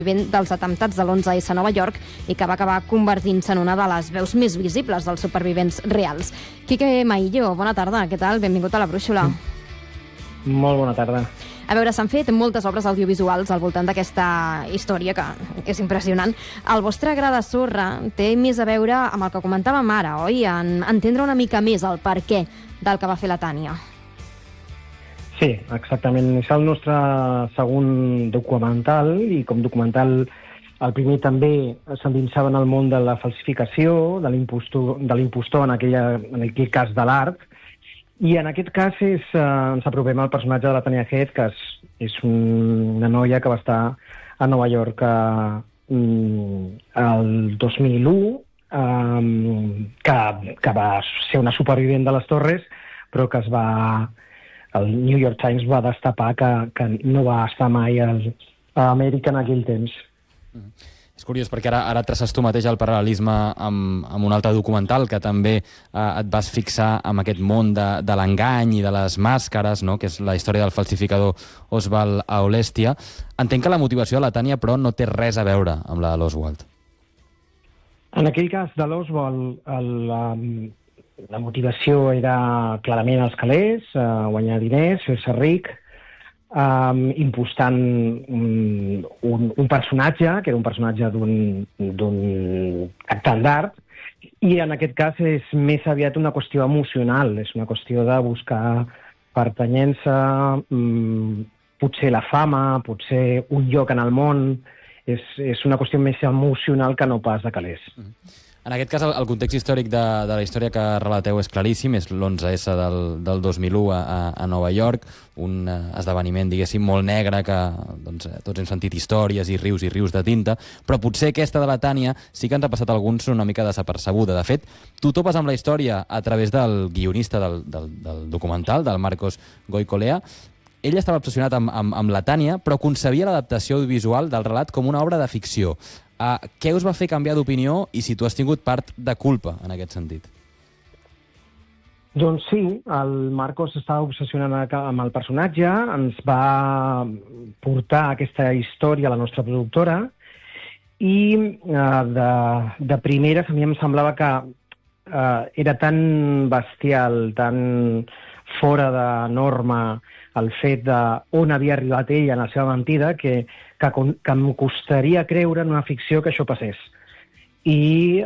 dels atemptats de l'11S a Nova York i que va acabar convertint-se en una de les veus més visibles dels supervivents reals. Quique Maillo, bona tarda, què tal? Benvingut a la Brúixola. Molt bona tarda. A veure, s'han fet moltes obres audiovisuals al voltant d'aquesta història, que és impressionant. El vostre gra de sorra té més a veure amb el que comentàvem ara, oi? En entendre una mica més el perquè del que va fer la Tània. Sí, exactament. És el nostre segon documental, i com documental el primer també s'endinsava en el món de la falsificació, de l'impostor en aquell cas de l'art, i en aquest cas ens apropem al personatge de la Tanya Head, que és una noia que va estar a Nova York el 2001, que va ser una supervivent de les Torres, però que el New York Times va destapar que no va estar mai a Amèrica en aquell temps. És curiós, perquè ara traces tu mateix el paral·lelisme amb un altre documental que també et vas fixar en aquest món de l'engany i de les màscares, no? Que és la història del falsificador Oswald Aulestia. Entenc que la motivació de la Tània, però, no té res a veure amb la de l'Oswald. En aquell cas de l'Oswald, la motivació era clarament els calés, guanyar diners, fer-se ric, impostant un personatge, que era un personatge d'un cantant d'art, i en aquest cas és més aviat una qüestió emocional, és una qüestió de buscar pertanyença, potser la fama, potser un lloc en el món, és una qüestió més emocional que no pas de calés. En aquest cas, el context històric de la història que relateu és claríssim, és l'11S del 2001 a Nova York, un esdeveniment, diguéssim, molt negre, que tots hem sentit històries i rius de tinta, però potser aquesta de la Tània sí que ens ha passat a alguns una mica desapercebuda. De fet, tu topes amb la història a través del guionista del documental, del Marcos Goicolea. Ell estava obsessionat amb la Tània, però concebia l'adaptació audiovisual del relat com una obra de ficció. Què us va fer canviar d'opinió i si tu has tingut part de culpa en aquest sentit? Doncs sí, el Marcos estava obsessionat amb el personatge, ens va portar aquesta història a la nostra productora i de primeres a mi em semblava que era tan bestial, tan fora de norma el fet d'on havia arribat ell en la seva mentida, que em costaria creure en una ficció que això passés. I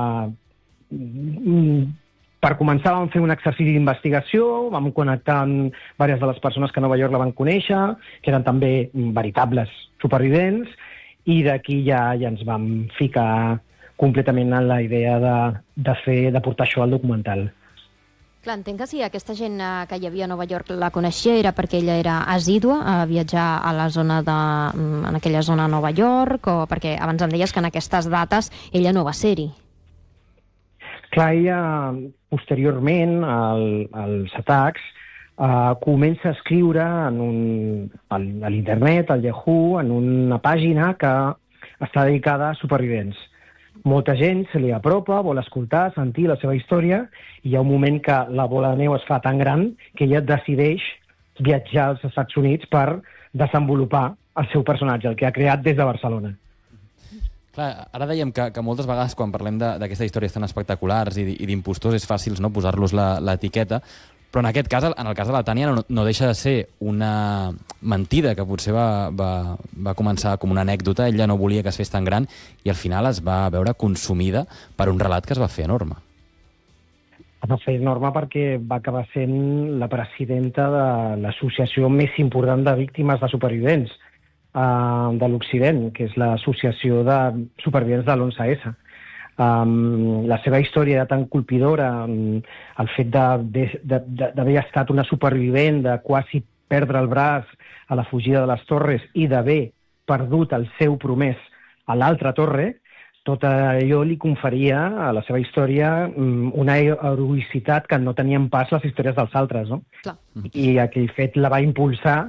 per començar vam fer un exercici d'investigació, vam connectar amb diverses de les persones que a Nova York la van conèixer, que eren també veritables supervivents, i d'aquí ja ens vam ficar completament en la idea de portar això al documental. Clar, entenc que si aquesta gent que hi havia a Nova York la coneixia era perquè ella era assídua a viatjar a la zona en aquella zona a Nova York, o perquè abans em deies que en aquestes dates ella no va ser-hi. Clar, ella posteriorment als atacs comença a escriure a l'internet, al Yahoo, en una pàgina que està dedicada a supervivents. Molta gent se li apropa, vol escoltar, sentir la seva història, i hi ha un moment que la bola de neu es fa tan gran que ella decideix viatjar als Estats Units per desenvolupar el seu personatge, el que ha creat des de Barcelona. Clar, ara dèiem que moltes vegades quan parlem d'aquestes històries tan espectaculars i d'impostors és fàcil, no, posar-los l'etiqueta, però en aquest cas, en el cas de la Tània, no deixa de ser una mentida que potser va començar com una anècdota. Ella no volia que es fes tan gran i al final es va veure consumida per un relat que es va fer enorme. Es va fer enorme perquè va acabar sent la presidenta de l'associació més important de víctimes de supervivents de l'Occident, que és l'Associació de Supervivents de l'11S. La seva història era tan colpidora, el fet d'haver estat una supervivent, de quasi perdre el braç a la fugida de les Torres i d'haver perdut el seu promès a l'altra torre, tot allò li conferia a la seva història una heroïcitat que no tenien pas les històries dels altres, no? Clar. I aquell fet la va impulsar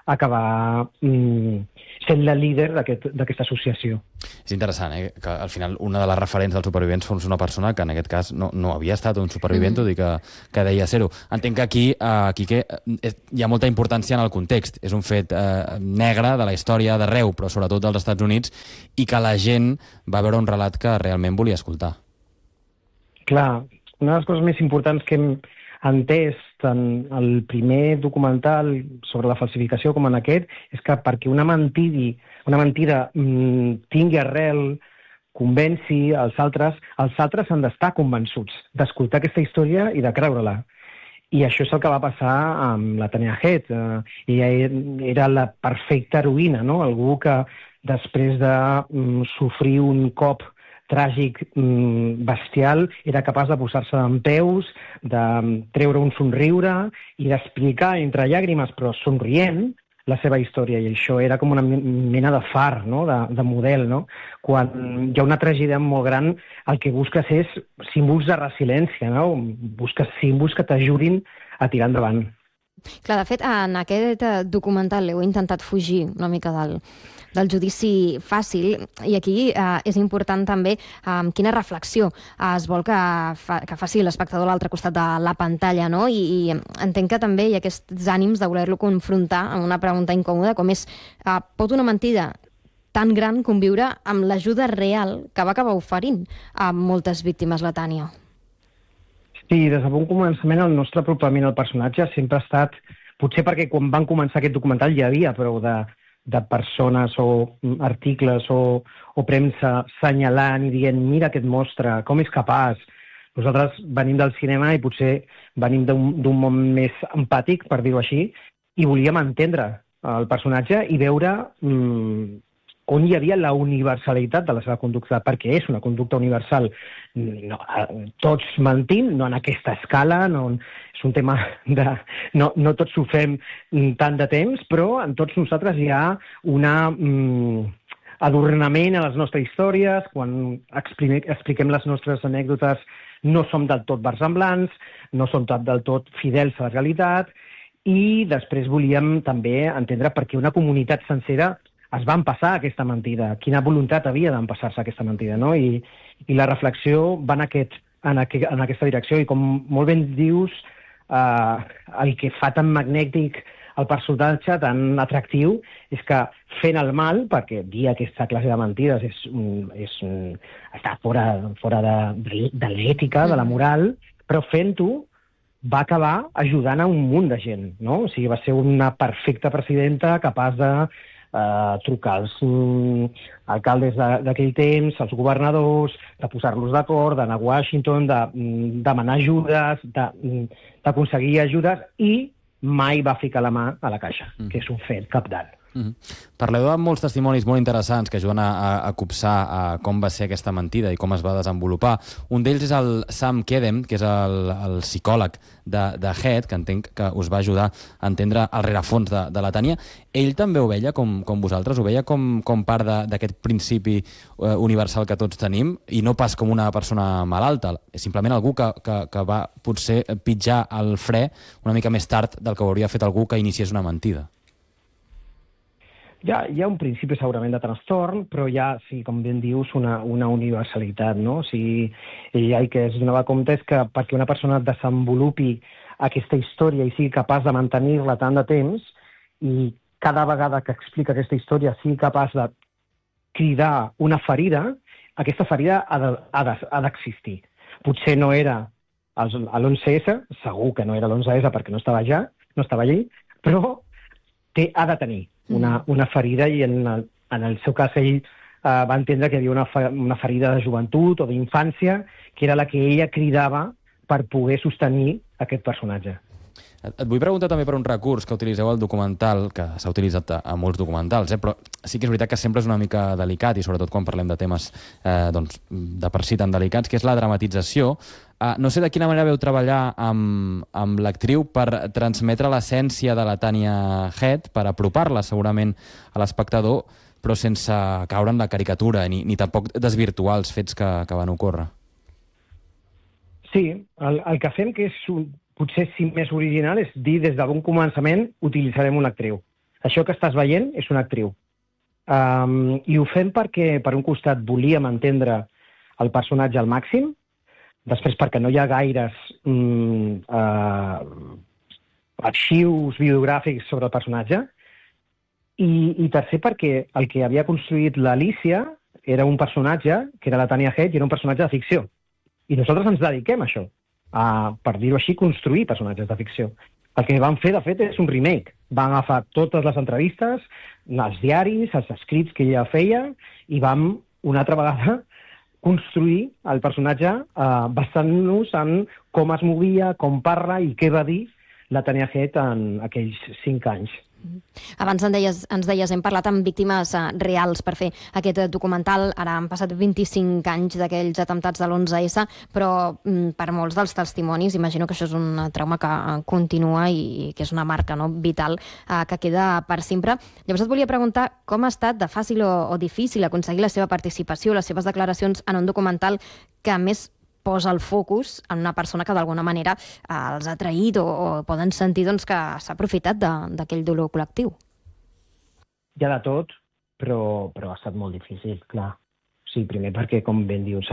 acabar sent la líder d'aquesta associació. És interessant, que al final una de les referents dels supervivents fos una persona que en aquest cas no havia estat un supervivent, tot i que deia ser-ho. Entenc que aquí hi ha molta importància en el context. És un fet negre de la història d'arreu, però sobretot dels Estats Units, i que la gent va veure un relat que realment volia escoltar. Clar, una de les coses més importants que hem entès tant el primer documental sobre la falsificació com en aquest és que perquè una mentida tingui arrel, convenci els altres han d'estar convençuts d'escoltar aquesta història i de creure-la. I això és el que va passar amb la Tanya Head. Ella era la perfecta heroïna, no? Algú que després de sofrir un cop tràgic, bestial, era capaç de posar-se dempeus, de treure un somriure i d'explicar entre llàgrimes, però somrient, la seva història. I això era com una mena de far, no? de model. No? Quan hi ha una tragèdia molt gran, el que busques és símbols de resiliència, no? Busques símbols que t'ajudin a tirar endavant. Clar, de fet, en aquest documental heu intentat fugir una mica del judici fàcil, i aquí és important també quina reflexió es vol que faci l'espectador a l'altre costat de la pantalla, no? I entenc que també hi ha aquests ànims de voler-lo confrontar amb una pregunta incòmoda, com és, pot una mentida tan gran conviure amb l'ajuda real que va acabar oferint a moltes víctimes la Tània? Sí, des de bon començament el nostre apropament al personatge sempre ha estat, potser perquè quan van començar aquest documental hi havia prou de persones o articles o premsa senyalant i dient mira aquest monstre, com és capaç. Nosaltres venim del cinema i potser venim d'un món més empàtic, per dir-ho així, i volíem entendre el personatge i veure on hi havia la universalitat de la seva conducta, perquè és una conducta universal. No, tots mentim, no en aquesta escala, és un tema de... No tots ho fem tant de temps, però en tots nosaltres hi ha un adornament a les nostres històries, quan expliquem les nostres anècdotes no som del tot versemblants, no som del tot fidels a la realitat, i després volíem també entendre per què una comunitat sencera es va empassar aquesta mentida, quina voluntat havia d'empassar-se aquesta mentida, no? I la reflexió va en aquesta direcció, i com molt ben dius, el que fa tan magnètic el personatge, tan atractiu, és que fent el mal, perquè dir aquesta classe de mentides està fora de l'ètica, de la moral, però fent-ho va acabar ajudant a un munt de gent, no? O sigui, va ser una perfecta presidenta capaç de trucar als alcaldes d'aquell temps, als governadors, de posar-los d'acord, d'anar a Washington, de demanar ajudes, d'aconseguir ajudes, i mai va ficar la mà a la caixa, que és un fet cabdal. Parleu de molts testimonis molt interessants que ajuden a copsar com va ser aquesta mentida i com es va desenvolupar. Un d'ells és el Sam Kedem, que és el psicòleg de Head, que entenc que us va ajudar a entendre el rerefons de la Tània. Ell també ho veia com vosaltres? Ho veia com part d'aquest principi universal que tots tenim, i no pas com una persona malalta? És simplement algú que va potser pitjar el fre una mica més tard del que ho hauria fet algú que iniciés una mentida. Hi ha un principi segurament de trastorn, però hi ha, sí, com ben dius, una universalitat, no? O sigui, el que es donava compte és que perquè una persona desenvolupi aquesta història i sigui capaç de mantenir-la tant de temps, i cada vegada que explica aquesta història sigui capaç de cridar una ferida, aquesta ferida ha d'existir. Potser no era a l'11S, segur que no era l'11S perquè no estava allí, però ha de tenir una ferida, i en el seu cas ell va entendre que hi havia una ferida de joventut o d'infància, que era la que ella cridava per poder sostenir aquest personatge. Et vull preguntar també per un recurs que utilitzeu al documental, que s'ha utilitzat a molts documentals, però sí que és veritat que sempre és una mica delicat, i sobretot quan parlem de temes de per si tan delicats, que és la dramatització. No sé de quina manera veu treballar amb l'actriu per transmetre l'essència de la Tanya Head, per apropar-la segurament a l'espectador, però sense caure en la caricatura ni tampoc desvirtuar els fets que van ocórrer. Sí, el que fem, que és potser sí més original, és dir des de bon començament utilitzarem una actriu. això que estàs veient és una actriu. I ho fem perquè, per un costat, volíem entendre el personatge al màxim, després perquè no hi ha gaires arxius bibliogràfics sobre el personatge, i tercer perquè el que havia construït l'Alícia era un personatge, que era la Tania Head, i era un personatge de ficció. I nosaltres ens dediquem a això, per dir-ho així, construir personatges de ficció. El que vam fer, de fet, és un remake. Vam agafar totes les entrevistes, els diaris, els escrits que ella feia, i vam, una altra vegada, construir el personatge basant-nos en com es movia, com parla i què va dir la Tania Head en aquells 5 anys. Abans ens deies, hem parlat amb víctimes reals per fer aquest documental. Ara han passat 25 anys d'aquells atemptats de l'11S, però per molts dels testimonis imagino que això és un trauma que continua i que és una marca, no, vital que queda per sempre. Llavors et volia preguntar com ha estat de fàcil o difícil aconseguir la seva participació, les seves declaracions en un documental que a més posa el focus en una persona que d'alguna manera els ha traït o poden sentir doncs, que s'ha aprofitat d'aquell dolor col·lectiu. Hi ha de tot, però ha estat molt difícil, clar. Sí, primer perquè, com ben dius,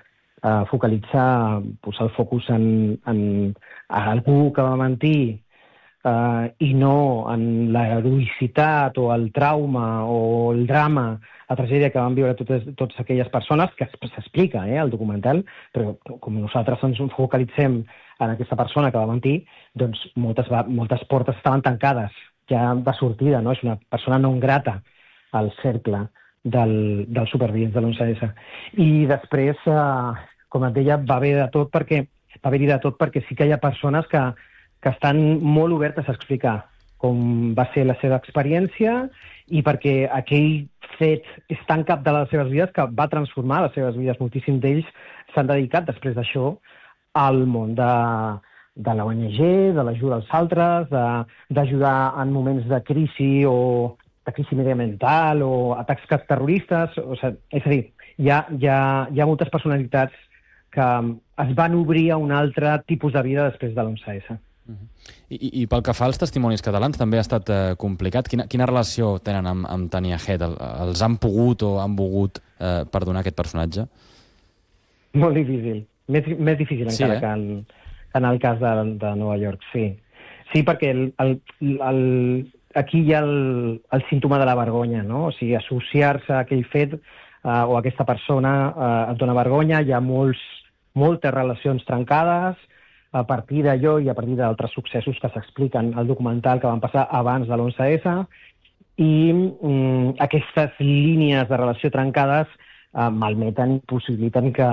focalitzar, posar el focus en algú que va mentir i no en l'heroïcitat o el trauma o el drama, la tragèdia que van viure totes aquelles persones, que s'explica al documental, però com nosaltres ens focalitzem en aquesta persona que va mentir, doncs moltes portes estaven tancades ja de sortida, no? És una persona non grata al cercle dels supervivents de l'11S. I després, com et deia, va haver-hi de tot perquè sí que hi ha persones que estan molt obertes a explicar com va ser la seva experiència i perquè aquell fet és tan cap de les seves vides que va transformar les seves vides. Moltíssim d'ells s'han dedicat després d'això al món de la ONG, de l'ajuda als altres, d'ajudar en moments de crisi o de crisi mediambiental o atacs terroristes. O sigui, és a dir, hi ha moltes personalitats que es van obrir a un altre tipus de vida després de l'11S. I pel que fa als testimonis catalans també ha estat complicat. Quina relació tenen amb Tania Head? Els han pogut o han volgut perdonar aquest personatge? Molt difícil. Més difícil encara que en el cas de Nova York, sí. Sí, perquè aquí hi ha el símptoma de la vergonya, no? O sigui, associar-se a aquell fet o a aquesta persona et dona vergonya. Hi ha moltes relacions trencades a partir d'allò i a partir d'altres successos que s'expliquen al documental que van passar abans de l'11S, i aquestes línies de relació trencades malmeten i possibiliten que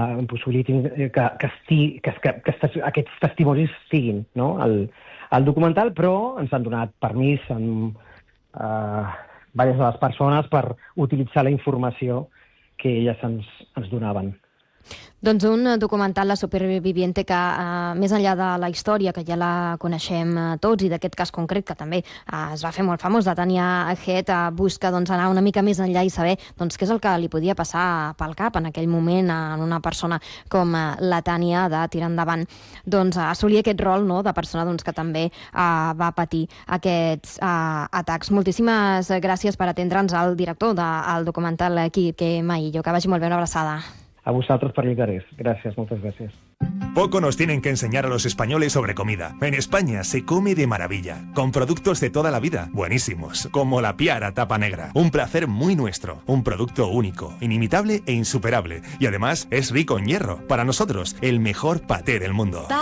aquests testimonis estiguin, no, al documental, però ens han donat permís diverses de les persones per utilitzar la informació que elles ens donaven. Doncs un documental, La Superviviente, que més enllà de la història, que ja la coneixem tots, i d'aquest cas concret, que també es va fer molt famós, de Tania Head, busca anar una mica més enllà i saber què és el que li podia passar pel cap en aquell moment en una persona com la Tània, de tirar endavant, assolir aquest rol, no?, de persona que també va patir aquests atacs. Moltíssimes gràcies per atendre'ns, al director del documental, Quique Maillo. Que vagi molt bé, una abraçada. A vosaltres per l'interès. Gràcies, moltes gràcies. Poco nos tienen que enseñar a los españoles sobre comida. En España se come de maravilla, con productos de toda la vida, buenísimos, como la Piara Tapa Negra. Un placer muy nuestro, un producto único, inimitable e insuperable. Y además es rico en hierro. Para nosotros, el mejor paté del mundo.